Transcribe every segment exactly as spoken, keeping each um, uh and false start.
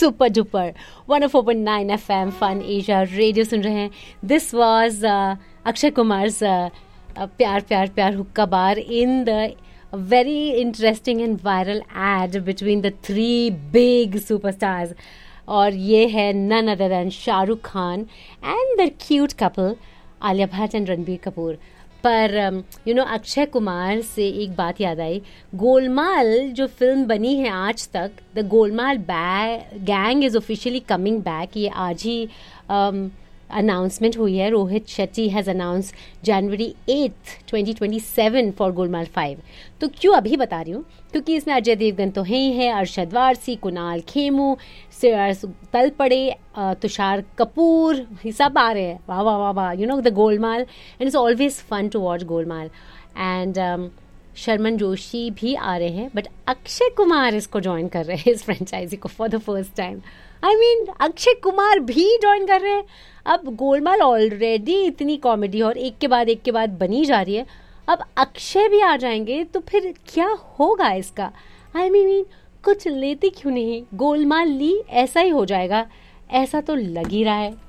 Super duper one O four point nine F M fun Asia radio सुन रहे हैं. This was Akshay Kumar प्यार प्यार प्यार हुक्का बार in the very interesting and viral ad between the three big superstars. और ये है none other than Shahrukh Khan and the cute couple Alia Bhatt and Ranbir Kapoor. पर यू नो अक्षय कुमार से एक बात याद आई. गोलमाल जो फिल्म बनी है आज तक, the Golmaal gang is officially coming back. ये आज ही um, अनाउंसमेंट हुई है. Rohit Shetty has announce January eighth twenty twenty seven for Golmaal five. तो क्यों अभी बता रही हूँ? क्योंकि इसमें अजय देवगन तो है ही है, अरशद वारसी, कुणाल खेमू, तलपड़े, तुषार कपूर, सब आ रहे हैं. वाह वाह वाह वाह. You know the Golmaal and it's always fun to watch Golmaal. And Sharman Joshi भी आ रहे हैं, बट अक्षय कुमार इसको ज्वाइन कर रहे हैं, इस फ्रेंचाइजी को for the first time. I mean Akshay Kumar भी ज्वाइन कर रहे हैं. अब गोलमाल ऑलरेडी इतनी कॉमेडी और एक के बाद एक के बाद बनी जा रही है, अब अक्षय भी आ जाएंगे तो फिर क्या होगा इसका? आई मीन कुछ लेते क्यों नहीं? गोलमाल ली ऐसा ही हो जाएगा, ऐसा तो लग ही रहा है.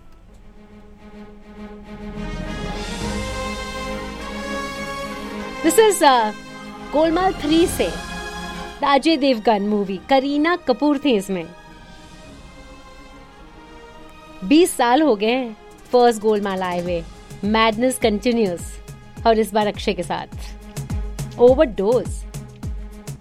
दिस इज गोलमाल थ्री से द अजय देवगन मूवी. करीना कपूर थी इसमें. बीस साल हो गए फर्स्ट गोलमाल आए हुए. मैडनेस कंटिन्यूस और इस बार अक्षय के साथ ओवरडोज.